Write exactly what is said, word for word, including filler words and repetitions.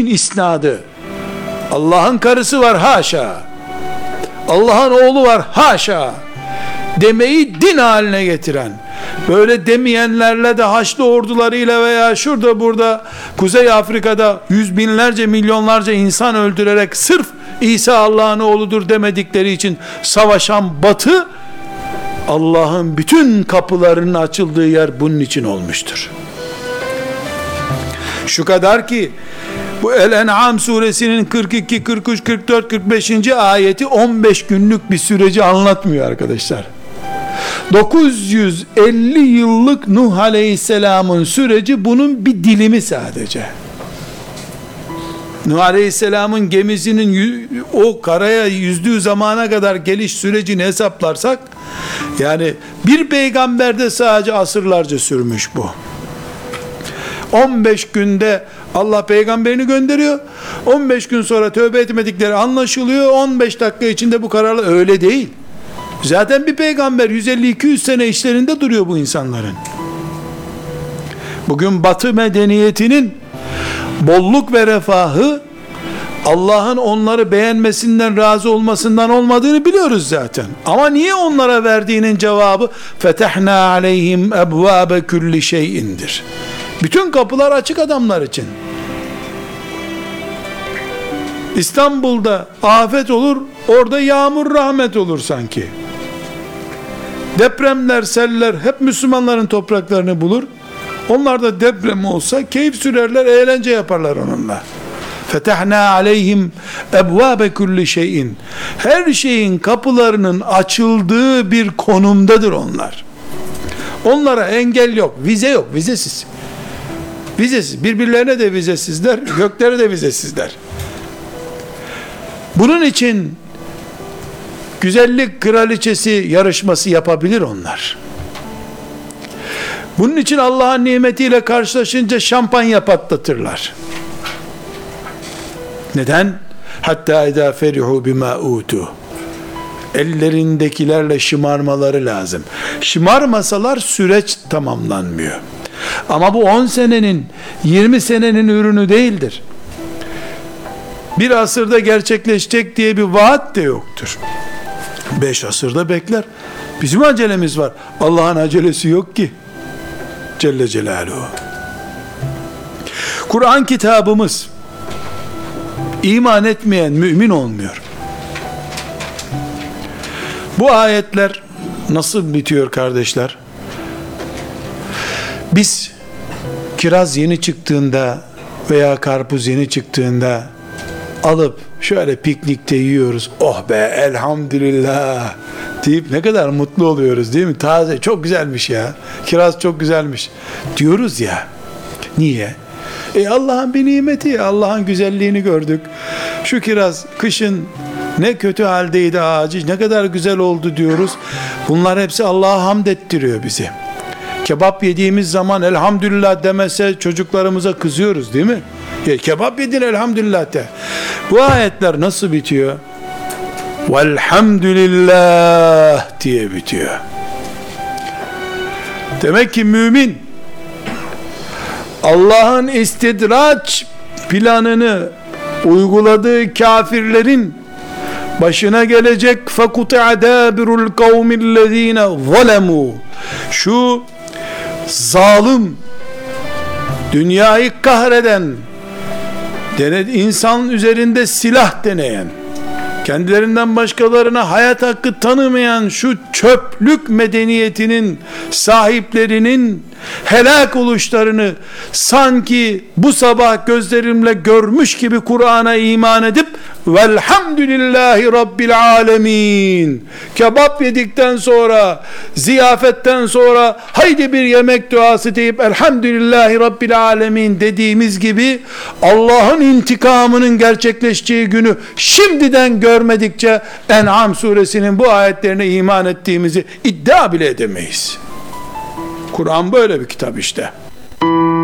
işin isnadı, Allah'ın karısı var haşa, Allah'ın oğlu var haşa demeyi din haline getiren, böyle demeyenlerle de Haçlı ordularıyla veya şurada burada Kuzey Afrika'da yüz binlerce milyonlarca insan öldürerek sırf İsa Allah'ın oğludur demedikleri için savaşan Batı, Allah'ın bütün kapılarının açıldığı yer bunun için olmuştur. Şu kadar ki bu El-En'am suresinin kırk iki, kırk üç, kırk dört, kırk beşinci ayeti on beş günlük bir süreci anlatmıyor arkadaşlar. dokuz yüz elli yıllık Nuh Aleyhisselam'ın süreci bunun bir dilimi sadece. Nuh Aleyhisselam'ın gemisinin o karaya yüzdüğü zamana kadar geliş sürecini hesaplarsak, yani bir peygamberde sadece asırlarca sürmüş bu. on beş günde Allah peygamberini gönderiyor. on beş gün sonra tövbe etmedikleri anlaşılıyor. on beş dakika içinde bu kararla, öyle değil. Zaten bir peygamber yüz elli iki yüz sene işlerinde duruyor bu insanların. Bugün Batı medeniyetinin bolluk ve refahı Allah'ın onları beğenmesinden, razı olmasından olmadığını biliyoruz zaten. Ama niye onlara verdiğinin cevabı fetehna aleyhim ebvabe kulli şeyindir. Bütün kapılar açık adamlar için. İstanbul'da afet olur, orada yağmur rahmet olur sanki. Depremler, seller hep Müslümanların topraklarını bulur. Onlar da deprem olsa keyif sürerler, eğlence yaparlar onunla. Fetehna aleyhim ebvabe kulli şeyin. Her şeyin kapılarının açıldığı bir konumdadır onlar. Onlara engel yok, vize yok, vizesiz. Vizesiz, birbirlerine de vizesizler, göklere de vizesizler. Bunun için güzellik kraliçesi yarışması yapabilir onlar. Bunun için Allah'ın nimetiyle karşılaşınca şampanya patlatırlar. Neden? Hatta idâ ferihu bimâ ûtû. Ellerindekilerle şımarmaları lazım. Şımarmasalar süreç tamamlanmıyor. Ama bu on senenin, yirmi senenin ürünü değildir. Bir asırda gerçekleşecek diye bir vaat de yoktur. Beş asırda bekler. Bizim acelemiz var. Allah'ın acelesi yok ki. Celle Celaluhu. Kur'an kitabımız iman etmeyen mümin olmuyor. Bu ayetler nasıl bitiyor kardeşler? Biz kiraz yeni çıktığında veya karpuz yeni çıktığında alıp şöyle piknikte yiyoruz. Oh be elhamdülillah deyip ne kadar mutlu oluyoruz değil mi? Taze, çok güzelmiş ya. Kiraz çok güzelmiş diyoruz ya. Niye? E Allah'ın bir nimeti, Allah'ın güzelliğini gördük. Şu kiraz kışın ne kötü haldeydi ağacı, ne kadar güzel oldu diyoruz. Bunlar hepsi Allah'a hamd ettiriyor bizi. Kebap yediğimiz zaman elhamdülillah demese çocuklarımıza kızıyoruz değil mi? Ya, kebap yedin elhamdülillah de. Bu ayetler nasıl bitiyor? Velhamdülillah diye bitiyor. Demek ki mümin Allah'ın istidraç planını uyguladığı kafirlerin başına gelecek فَقُطِعَ دَابِرُ الْقَوْمِ الَّذ۪ينَ ظَلَمُوا, şu zalim, dünyayı kahreden, insan üzerinde silah deneyen, kendilerinden başkalarına hayat hakkı tanımayan şu çöplük medeniyetinin sahiplerinin helak oluşlarını sanki bu sabah gözlerimle görmüş gibi Kur'an'a iman edip velhamdülillahi rabbil alemin, kebap yedikten sonra, ziyafetten sonra haydi bir yemek duası deyip elhamdülillahi rabbil alemin dediğimiz gibi Allah'ın intikamının gerçekleşeceği günü şimdiden görmedikçe En'am suresinin bu ayetlerine iman ettiğimizi iddia bile edemeyiz. Kur'an böyle bir kitap işte.